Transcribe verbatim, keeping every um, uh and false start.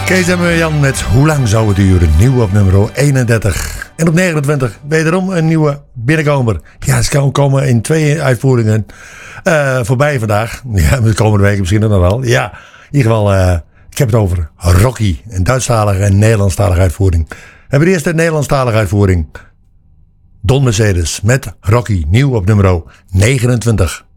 Kees en Mirjam met Hoe lang zou het duren? Nieuw op nummer eenendertig. En op negenentwintig wederom een nieuwe binnenkomer. Ja, ze komen in twee uitvoeringen uh, voorbij vandaag. Ja, de komende weken misschien nog wel. Ja, in ieder geval, uh, ik heb het over Rocky. Een Duitsstalige en Nederlandstalige uitvoering. We hebben de eerste Nederlandstalige uitvoering. Don Mercedes met Rocky. Nieuw op nummer negenentwintig.